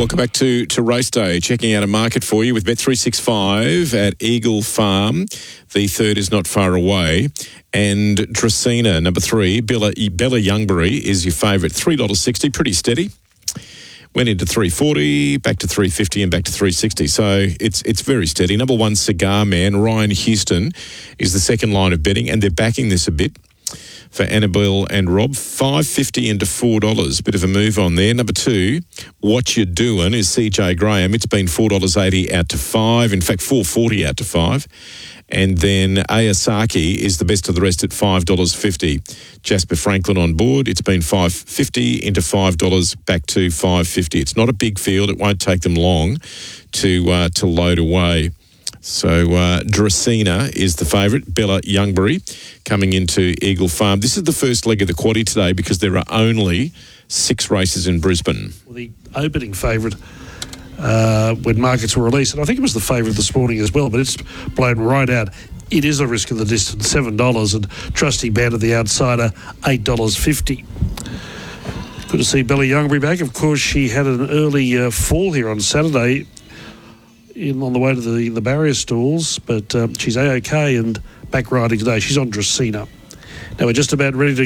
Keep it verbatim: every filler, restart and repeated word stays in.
Welcome back to, to Race Day. Checking out a market for you with Bet three sixty-five at Eagle Farm. The third is not far away. And Dracaena, number three, Bella, Bella Youngberry is your favourite. three dollars sixty, pretty steady. Went into three forty, back to three fifty and back to three sixty. So it's it's very steady. Number one, Cigar Man, Ryan Houston, is the second line of betting, and they're backing this a bit for Annabelle and Rob. five fifty into four dollars. Bit of a move on there. Number two, What You Doing, is C J Graham. It's been four dollars eighty out to five. In fact, four forty out to five. And then Ayasaki is the best of the rest at five dollars fifty. Jasper Franklin on board. It's been five fifty into five dollars back to five fifty. It's not a big field. It won't take them long to uh, to load away. So uh, Dracaena is the favourite. Bella Youngberry coming into Eagle Farm. This is the first leg of the quaddie today because there are only six races in Brisbane. Well, the opening favourite uh, when markets were released, and I think it was the favourite this morning as well, but it's blown right out. It is a risk of the distance, seven dollars, and Trusty Band of the Outsider, eight dollars fifty. Good to see Bella Youngberry back. Of course, she had an early uh, fall here on Saturday in on the way to the, the barrier stalls, but um, she's A-OK and back riding today. She's on Dracaena. Now we're just about ready to